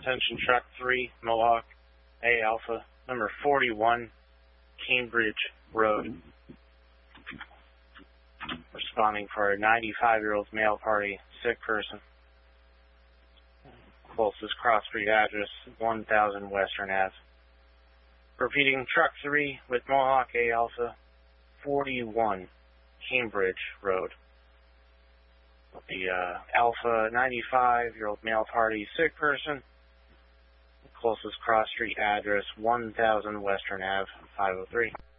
Attention Truck 3, Mohawk, A Alpha, number 41, Cambridge Road. Responding for a 95-year-old male party, sick person. Closest cross street address, 1000 Western Ave. Repeating, Truck 3 with Mohawk, A Alpha, 41, Cambridge Road. The Alpha 95-year-old male party, sick person. Closest cross street address, 1000 Western Ave, 503.